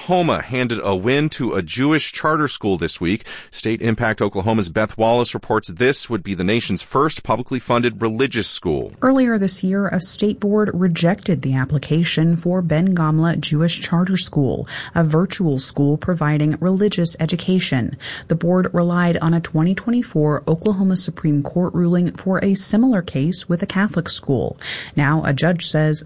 Oklahoma handed a win to a Jewish charter school this week. State Impact Oklahoma's Beth Wallace reports this would be the nation's first publicly funded religious school. Earlier this year, a state board rejected the application for Ben Gamla Jewish Charter School, a virtual school providing religious education. The board relied on a 2024 Oklahoma Supreme Court ruling for a similar case with a Catholic school. Now, a judge says